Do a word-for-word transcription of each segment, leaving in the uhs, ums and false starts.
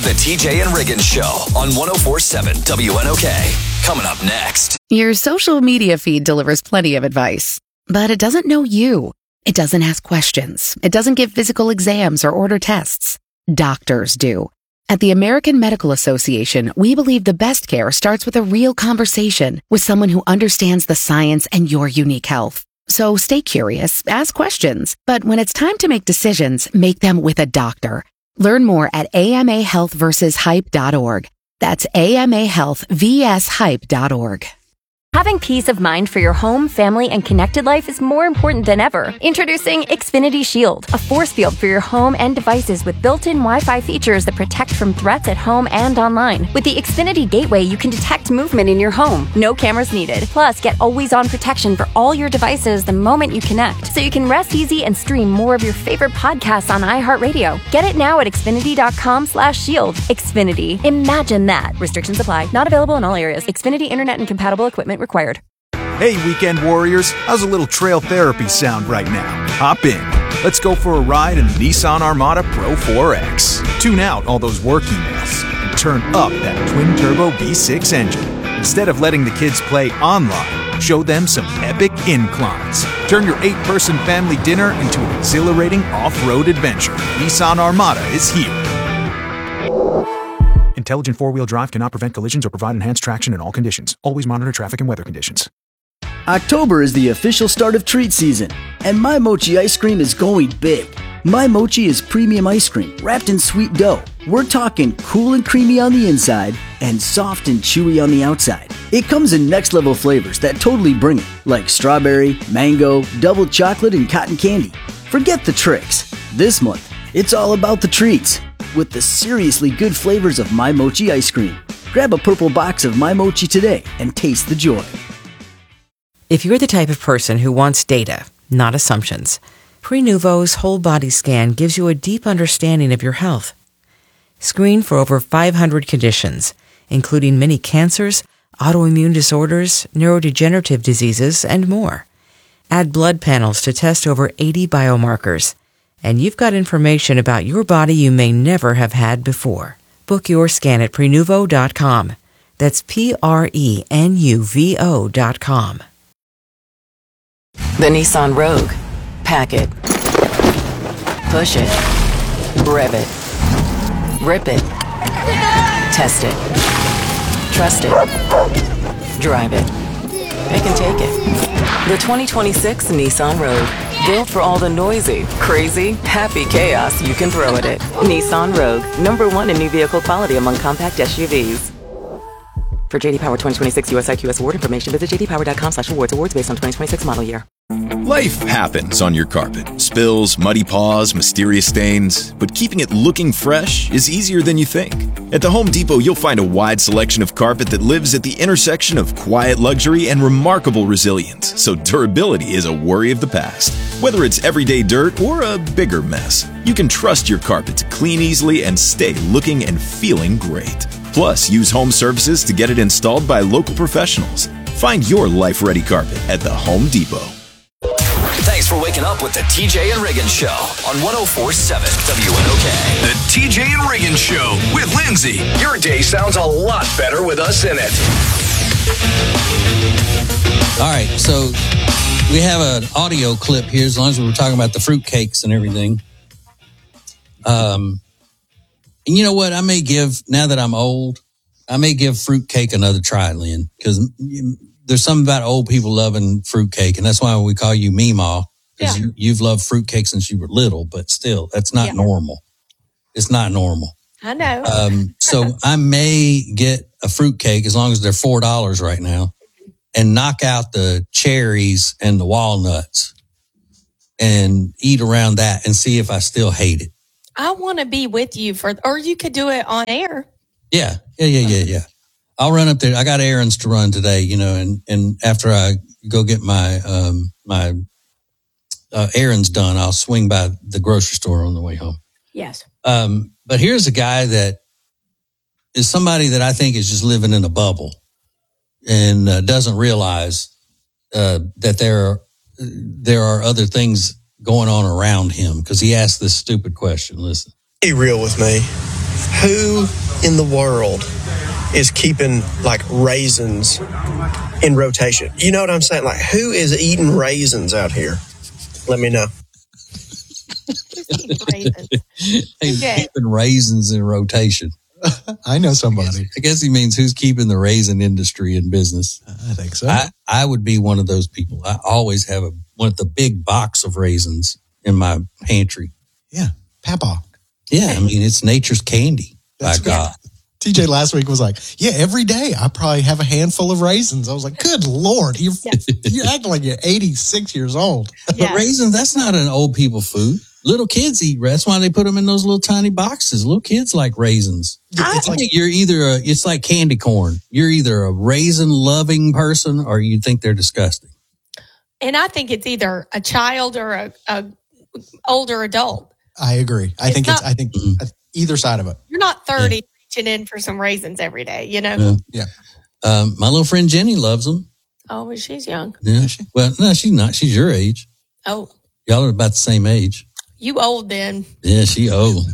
of the T J and Riggins Show on one oh four point seven W N O K. Coming up next. Your social media feed delivers plenty of advice, but it doesn't know you. It doesn't ask questions. It doesn't give physical exams or order tests. Doctors do. At the American Medical Association, we believe the best care starts with a real conversation with someone who understands the science and your unique health. So stay curious, ask questions, but when it's time to make decisions, make them with a doctor. Learn more at A M A health versus hype dot org. That's A M A health versus hype dot org. Having peace of mind for your home, family, and connected life is more important than ever. Introducing Xfinity Shield, a force field for your home and devices with built-in Wi-Fi features that protect from threats at home and online. With the Xfinity Gateway, you can detect movement in your home. No cameras needed. Plus, get always-on protection for all your devices the moment you connect, so you can rest easy and stream more of your favorite podcasts on iHeartRadio. Get it now at xfinity.com slash shield. Xfinity. Imagine that. Restrictions apply. Not available in all areas. Xfinity Internet and compatible equipment required. Hey, weekend warriors, how's a little trail therapy sound right now? Hop in. Let's go for a ride in the Nissan Armada Pro four X. Tune out all those work emails and turn up that twin-turbo V six engine. Instead of letting the kids play online, show them some epic inclines. Turn your eight-person family dinner into an exhilarating off-road adventure. Nissan Armada is here. Intelligent four-wheel drive cannot prevent collisions or provide enhanced traction in all conditions. Always monitor traffic and weather conditions. October is the official start of treat season, and My Mochi ice cream is going big. My Mochi is premium ice cream wrapped in sweet dough. We're talking cool and creamy on the inside and soft and chewy on the outside. It comes in next-level flavors that totally bring it, like strawberry, mango, double chocolate, and cotton candy. Forget the tricks. This month, it's all about the treats. With the seriously good flavors of My Mochi ice cream. Grab a purple box of My Mochi today and taste the joy. If you're the type of person who wants data, not assumptions, Prenuvo's whole body scan gives you a deep understanding of your health. Screen for over five hundred conditions, including many cancers, autoimmune disorders, neurodegenerative diseases, and more. Add blood panels to test over eighty biomarkers. And you've got information about your body you may never have had before. Book your scan at Prenuvo dot com. That's P R E N U V O dot com. The Nissan Rogue. Pack it. Push it. Rev it. Rip it. Test it. Trust it. Drive it. Pick and take it. The twenty twenty-six Nissan Rogue. Built for all the noisy, crazy, happy chaos you can throw at it. Nissan Rogue, number one in new vehicle quality among compact S U Vs. For J D Power twenty twenty-six U S I Q S award information, visit j d power dot com slash awards. Awards based on twenty twenty-six model year. Life happens on your carpet. Spills, muddy paws, mysterious stains. But keeping it looking fresh is easier than you think. At the Home Depot, you'll find a wide selection of carpet that lives at the intersection of quiet luxury and remarkable resilience. So durability is a worry of the past. Whether it's everyday dirt or a bigger mess, you can trust your carpet to clean easily and stay looking and feeling great. Plus, use home services to get it installed by local professionals. Find your life-ready carpet at the Home Depot. Thanks for waking up with the T J and Riggins Show on one oh four point seven W N O K. The T J and Riggins Show with Lindsay. Your day sounds a lot better with us in it. All right, so we have an audio clip here as long as we were talking about the fruitcakes and everything. Um, and you know what? I may give, now that I'm old, I may give fruitcake another try, Lynn, because there's something about old people loving fruitcake, and that's why we call you Meemaw, because yeah. you, you've loved fruitcake since you were little, but still, that's not yeah. normal. It's not normal. I know. Um, so I may get a fruitcake as long as they're four dollars right now and knock out the cherries and the walnuts and eat around that and see if I still hate it. I want to be with you for, or you could do it on air. Yeah. Yeah. Yeah. Yeah. Yeah. I'll run up there. I got errands to run today, you know, and, and after I go get my, um, my, uh, errands done, I'll swing by the grocery store on the way home. Yes. Um, but here's a guy that is somebody that I think is just living in a bubble and uh, doesn't realize, uh, that there are, there are other things going on around him because he asked this stupid question. Listen. Be real with me. who in the world is keeping like raisins in rotation? You know what I'm saying? Like, who is eating raisins out here? Let me know. Raisins. He's Okay. keeping raisins in rotation. I know somebody. I guess he means who's keeping the raisin industry in business. I think so. I, I would be one of those people. I always have a, one of the big box of raisins in my pantry. Yeah. Papa. Yeah. I mean, it's nature's candy. That's by God. T J last week was like, yeah, every day I probably have a handful of raisins. I was like, good Lord, you're, you're acting like you're eighty-six years old. But raisins, that's not an old people food. Little kids eat. That's why they put them in those little tiny boxes. Little kids like raisins. I, I think you're either a, it's like candy corn. You're either a raisin loving person or you think they're disgusting. And I think it's either a child or a, a older adult. I agree. I It's think not- it's, I think either side of it. You're not thirty reaching in for some raisins every day, you know? Yeah. Yeah. Um, my little friend Jenny loves them. Oh, well, she's young. Yeah. Well, no, she's not. She's your age. Oh, Y'all are about the same age. you old then. Yeah, she old.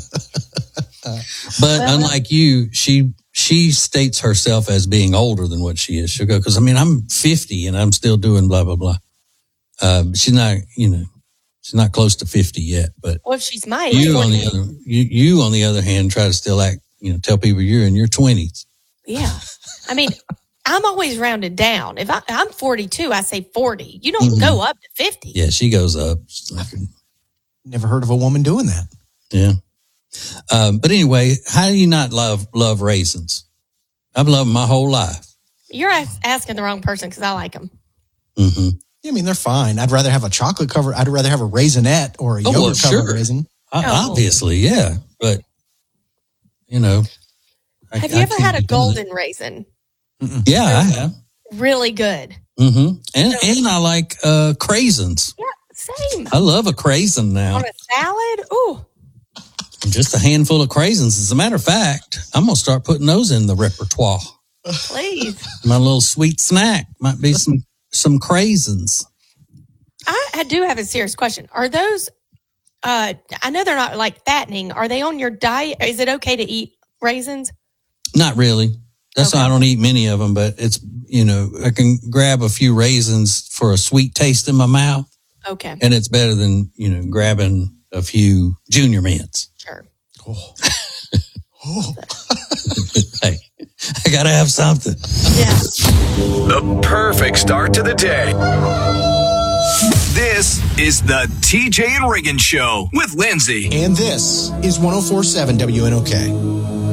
But unlike you, she she states herself as being older than what she is. She'll go, because I mean, I'm fifty and I'm still doing blah, blah, blah. Uh, she's not, you know, she's not close to fifty yet. But Well, if she's my age. you on the twenty. other, you, you on the other hand, try to still act, you know, tell people you're in your twenties. Yeah. I mean, I'm always rounded down. If I, I'm forty-two, I say forty. You don't Mhm. go up to fifty. Yeah, she goes up. She's like, Never heard of a woman doing that. yeah. Um, but anyway, how do you not love love raisins? I've loved them my whole life. You're as- asking the wrong person because I like them. Mm-hmm. Yeah, I mean, they're fine. I'd rather have a chocolate covered. I'd rather have a raisinette or a Oh, yogurt well, covered sure. raisin. Oh. Obviously, yeah. But, you know. I- Have you I ever can't had a be doing golden raisin? it. Yeah, I have. Really good. Mm-hmm. And, and I like uh, craisins. Yeah, same. I love a craisin now. On a salad? Ooh. Just a handful of craisins. As a matter of fact, I'm going to start putting those in the repertoire. Please. My little sweet snack might be some, some craisins. I, I do have a serious question. Are those, uh, I know they're not like fattening. Are they on your diet? Is it okay to eat raisins? Not really. That's why I don't eat many of them, but it's, you know, I can grab a few raisins for a sweet taste in my mouth. Okay. And it's better than, you know, grabbing a few Junior Mints. Sure. Oh. Hey, I got to have something. Yeah. The perfect start to the day. This is the T J and Riggin Show with Lindsay. And this is one oh four point seven W N O K.